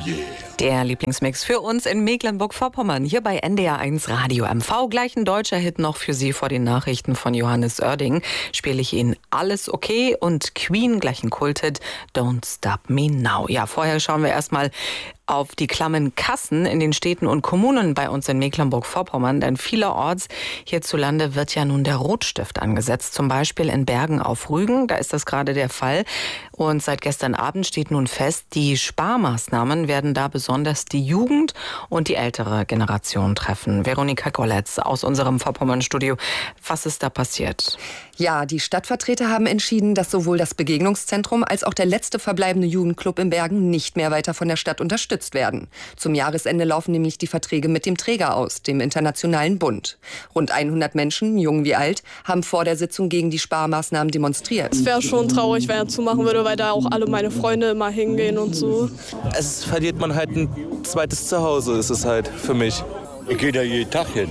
Der Lieblingsmix für uns in Mecklenburg-Vorpommern, hier bei NDR1 Radio MV. Gleich ein deutscher Hit noch für Sie vor den Nachrichten von Johannes Oerding. Spiele ich Ihnen Alles okay und Queen, gleich ein Kulthit, Don't Stop Me Now. Ja, vorher schauen wir erstmal auf die klammen Kassen in den Städten und Kommunen bei uns in Mecklenburg-Vorpommern, denn vielerorts hierzulande wird ja nun der Rotstift angesetzt, zum Beispiel in Bergen auf Rügen, da ist das gerade der Fall. Und seit gestern Abend steht nun fest, die Sparmaßnahmen werden da besonders die Jugend und die ältere Generation treffen. Veronika Golletz aus unserem Vorpommern-Studio, was ist da passiert? Ja, die Stadtvertreter haben entschieden, dass sowohl das Begegnungszentrum als auch der letzte verbleibende Jugendclub in Bergen nicht mehr weiter von der Stadt unterstützt werden. Zum Jahresende laufen nämlich die Verträge mit dem Träger aus, dem Internationalen Bund. Rund 100 Menschen, jung wie alt, haben vor der Sitzung gegen die Sparmaßnahmen demonstriert. Es wäre schon traurig, wenn er zumachen würde, weil da auch alle meine Freunde immer hingehen und so. Es verliert man halt ein zweites Zuhause, ist es halt für mich. Ich gehe da jeden Tag hin.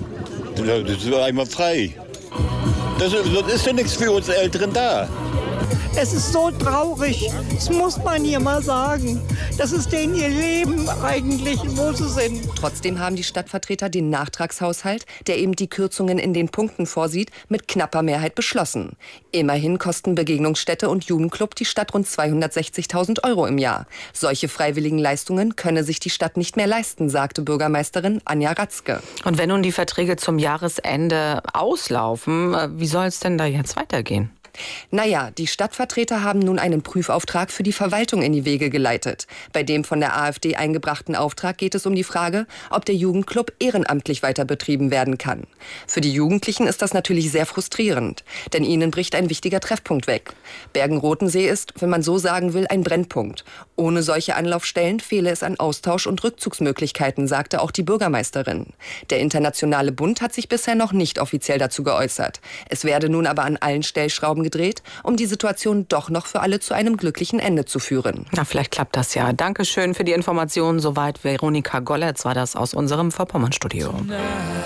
Das ist einmal frei. Das ist ja nichts für uns Älteren da. Es ist so traurig, das muss man hier mal sagen. Das ist denen ihr Leben eigentlich, wo sie sind. Trotzdem haben die Stadtvertreter den Nachtragshaushalt, der eben die Kürzungen in den Punkten vorsieht, mit knapper Mehrheit beschlossen. Immerhin kosten Begegnungsstätte und Jugendclub die Stadt rund 260.000 € im Jahr. Solche freiwilligen Leistungen könne sich die Stadt nicht mehr leisten, sagte Bürgermeisterin Anja Ratzke. Und wenn nun die Verträge zum Jahresende auslaufen, wie soll es denn da jetzt weitergehen? Naja, die Stadtvertreter haben nun einen Prüfauftrag für die Verwaltung in die Wege geleitet. Bei dem von der AfD eingebrachten Auftrag geht es um die Frage, ob der Jugendclub ehrenamtlich weiter betrieben werden kann. Für die Jugendlichen ist das natürlich sehr frustrierend, denn ihnen bricht ein wichtiger Treffpunkt weg. Bergen-Rotensee ist, wenn man so sagen will, ein Brennpunkt. Ohne solche Anlaufstellen fehle es an Austausch und Rückzugsmöglichkeiten, sagte auch die Bürgermeisterin. Der Internationale Bund hat sich bisher noch nicht offiziell dazu geäußert. Es werde nun aber an allen Stellschrauben gedreht, um die Situation doch noch für alle zu einem glücklichen Ende zu führen. Na, vielleicht klappt das ja. Dankeschön für die Informationen. Soweit Veronika Golletz war das aus unserem Vorpommern-Studio.